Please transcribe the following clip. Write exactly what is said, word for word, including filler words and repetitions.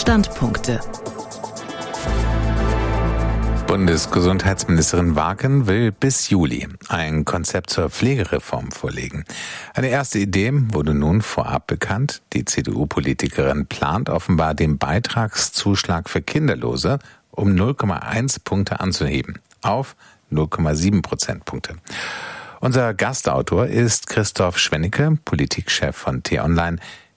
Standpunkte. Bundesgesundheitsministerin Warken will bis Juli ein Konzept zur Pflegereform vorlegen. Eine erste Idee wurde nun vorab bekannt. Die C D U-Politikerin plant offenbar, den Beitragszuschlag für Kinderlose um null Komma eins Punkte anzuheben auf null Komma sieben Prozentpunkte. Unser Gastautor ist Christoph Schwennecke, Politikchef von T-Online.